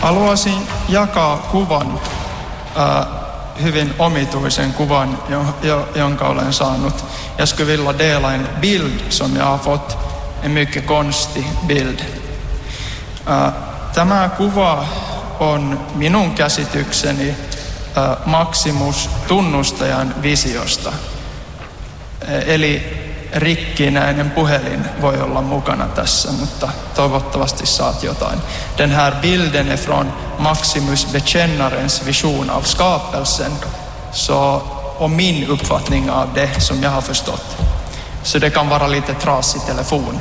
Haluaisin jakaa kuvan, hyvin omituisen kuvan, jonka olen saanut. Jag skulle vilja dela en bild som jag har fått, en mycket konstig bild. Tämä kuva on minun käsitykseni Maximus tunnustajan visiosta. Eli rikkinäinen puhelin voi olla mukana tässä, mutta toivottavasti saat jotain. Den här bilden är från Maximus bekännarens vision av skapelsen, och min uppfattning av det som jag har förstått. Så det kan vara lite trasig telefon.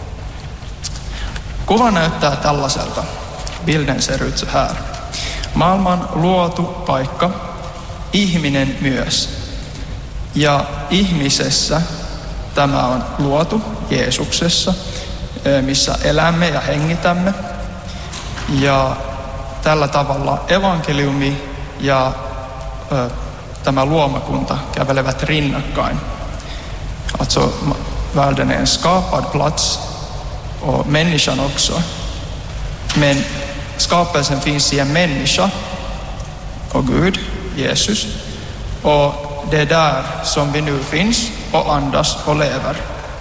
Kuva näyttää tällaiselta. Bilden ser ut så här. Maailman luotu paikka, ihminen myös. Ja ihmisessä tämä on luotu Jeesuksessa, missä elämme ja hengitämme. Ja tällä tavalla evankeliumi ja tämä luomakunta kävelevät rinnakkain. Alltså, världen är en skapad plats och människan också. Men skapelsen finns i en människa och Gud, Jesus. Och det är där som vi nu finns och andas och lever.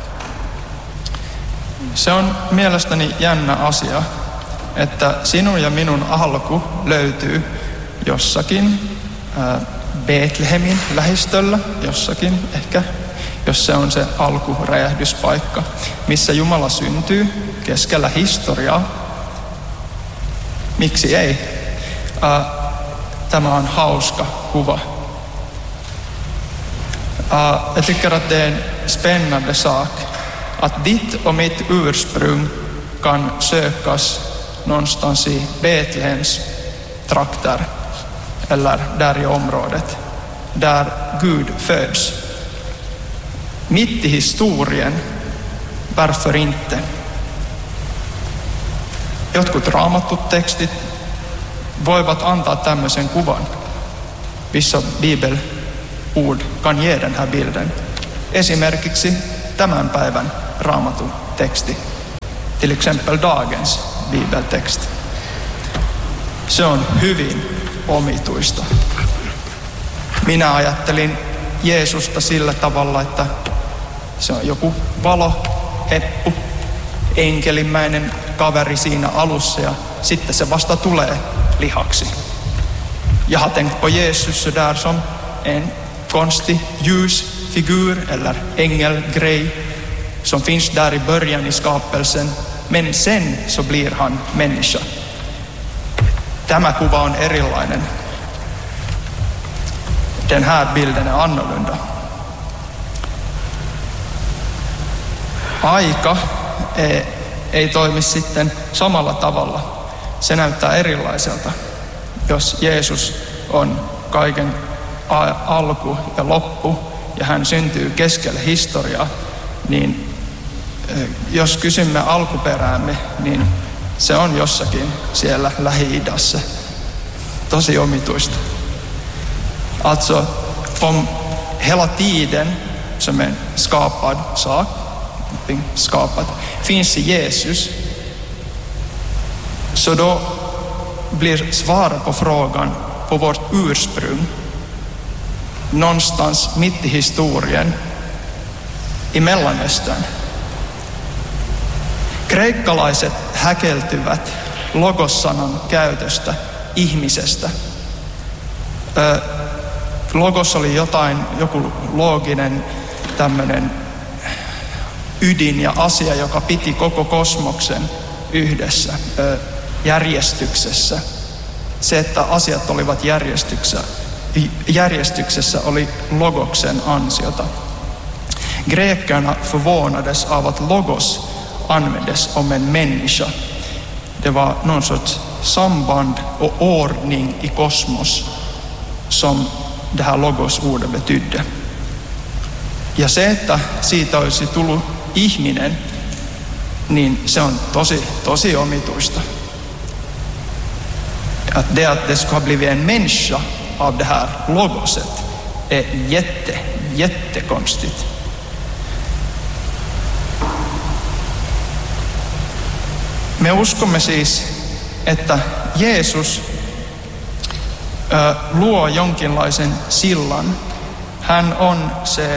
Se on mielestäni jännä asia, että sinun ja minun alku löytyy jossakin Betlehemin lähistöllä, jossakin ehkä, jos se on se alkuräjähdyspaikka, missä Jumala syntyy keskellä historiaa. Miksi ei? Tämä on hauska kuva. Jag tycker att det är en spännande sak att ditt och mitt ursprung kan sökas någonstans i Betlehems trakter eller där i området där Gud föds. Mitt i historien, varför inte? Jotkut raamatut tekstit voivat antaa tämmöisen kuvan. Vissa bibelord kan ge den här bilden. Esimerkiksi tämän päivän raamatun teksti. Till exempel dagens bibeltext. Se on hyvin omituista. Minä ajattelin Jeesusta sillä tavalla, että se on joku valo, heppu, enkelimäinen kaveri siinä alussa ja sitten se vasta tulee lihaksi. Jag har tänkt på Jesus så där som en konstig ljusfigur eller ängelgrej som finns där i början i skapelsen, men sen så blir han människa. Tämä kuva on erilainen. Den här bilden är annorlunda. Aika ei toimi sitten samalla tavalla. Se näyttää erilaiselta. Jos Jeesus on kaiken alku ja loppu ja hän syntyy keskellä historiaa, niin jos kysymme alkuperäämme, niin se on jossakin siellä Lähi-idässä. Tosi omituista. Alltså, om hela tiden som en skapad sak, skapat, finns i Jesus, så då blir svaret på frågan på vårt ursprung någonstans mitt i historien i Mellanöstern. Kreikkalaiset häkeltyvät logos-sanan käytöstä ihmisestä. Logos oli joku looginen tämmöinen ydin ja asia, joka piti koko kosmoksen yhdessä, järjestyksessä. Se, että asiat olivat järjestyksessä oli logoksen ansiota. Grekerna förvånades av att logos användes om en människa. Det var någon sorts samband och ordning i kosmos som det här logos-ordet betydde. Ja se, että siitä olisi tullut ihminen, niin se on tosi omituista. Att det ska bli en människa av det här logoset är jättekonstigt. Me uskomme siis että Jeesus luo jonkinlaisen sillan. Hän on se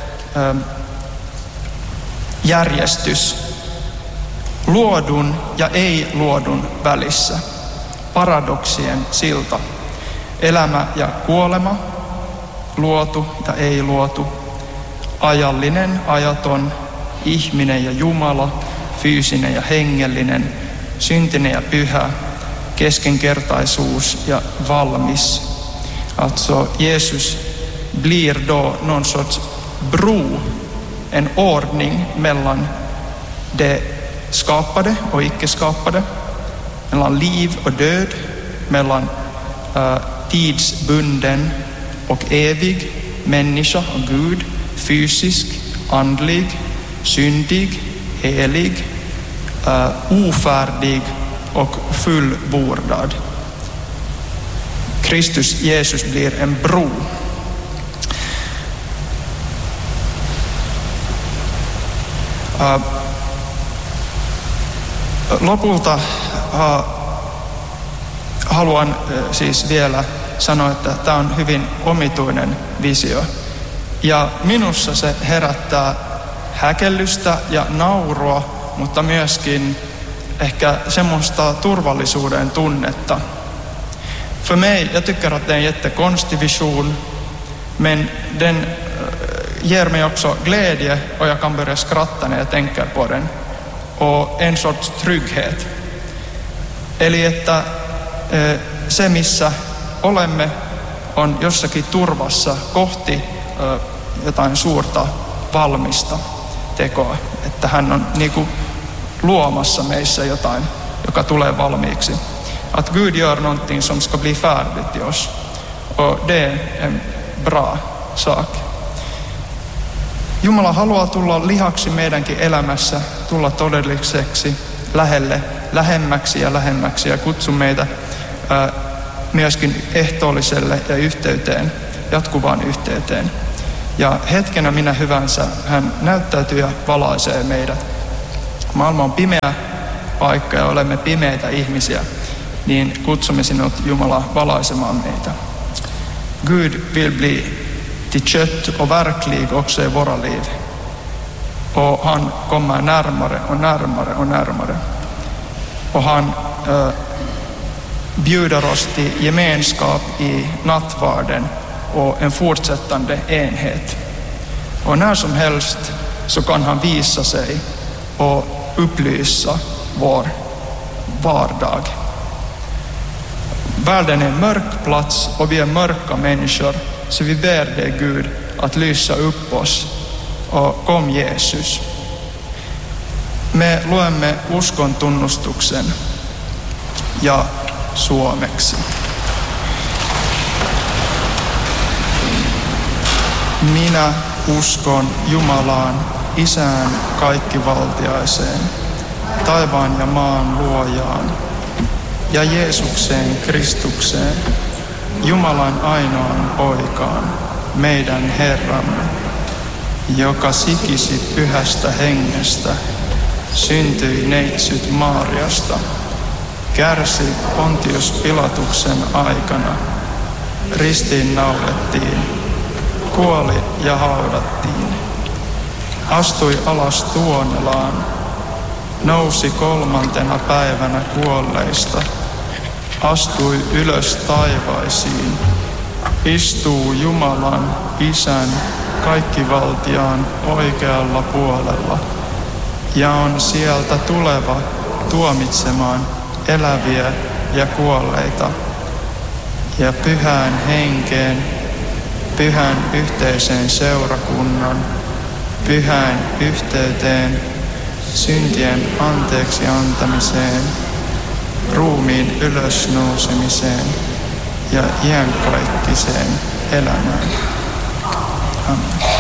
järjestys luodun ja ei-luodun välissä. Paradoksien silta. Elämä ja kuolema, luotu ja ei-luotu. Ajallinen, ajaton, ihminen ja Jumala, fyysinen ja hengellinen, syntinen ja pyhä, keskenkertaisuus ja valmis. Alltså Jesus blir då någon sorts bro, en ordning mellan det skapade och icke-skapade, mellan liv och död, mellan tidsbunden och evig, människa och Gud, fysisk, andlig, syndig, helig, ofärdig och fullbordad. Kristus, Jesus, blir en bro. Lopulta haluan siis vielä sanoa, että tämä on hyvin omituinen visio. Ja minussa se herättää häkellystä ja naurua, mutta myöskin ehkä semmoista turvallisuuden tunnetta. För mig, jag tycker att det är en jättekonstig vision, men den ger mig också glädje och jag kan börja skratta när jag tänker på den. Och en sorts trygghet. Eli että se missä olemme on jossakin turvassa kohti jotain suurta valmista tekoa. Että hän on niinku luomassa meissä jotain, joka tulee valmiiksi. Att Gud gör någonting som ska bli färdigt i oss. Och det är en bra sak. Jumala haluaa tulla lihaksi meidänkin elämässä, tulla todelliseksi lähemmäksi ja kutsua meitä myöskin ehtoolliselle ja yhteyteen, jatkuvaan yhteyteen. Ja hetkenä minä hyvänsä hän näyttäytyy ja valaisee meidät. Maailma on pimeä paikka ja olemme pimeitä ihmisiä, niin kutsumme sinut Jumala valaisemaan meitä. Gud vill bli till kött och verklig också i våra liv. Och han kommer närmare och närmare och närmare. Och han bjuder oss till gemenskap i nattvarden och en fortsättande enhet. Och när som helst så kan han visa sig och upplysa vår vardag. Världen är en mörk plats och vi är mörka människor, så vi ber dig Gud att lysa upp oss. Och kom Jesus. Me luemme uskon tunnustuksen ja suomeksi. Minä uskon Jumalaan, Isään kaikkivaltiaiseen, taivaan ja maan luojaan, ja Jeesukseen Kristukseen, Jumalan ainoaan poikaan, meidän Herramme, joka sikisi pyhästä hengestä, syntyi neitsyt Maariasta, kärsi Pontius Pilatuksen aikana, ristiinnaulettiin, kuoli ja haudattiin, astui alas Tuonelaan, nousi 3. päivänä kuolleista, astui ylös taivaisiin, istuu Jumalan Isän kaikkivaltiaan oikealla puolella ja on sieltä tuleva tuomitsemaan eläviä ja kuolleita ja pyhään henkeen, pyhän yhteiseen seurakunnan, pyhään yhteyteen, syntien anteeksi antamiseen, ruumiin ylösnousemiseen ja iankaikkiseen elämään. Amen.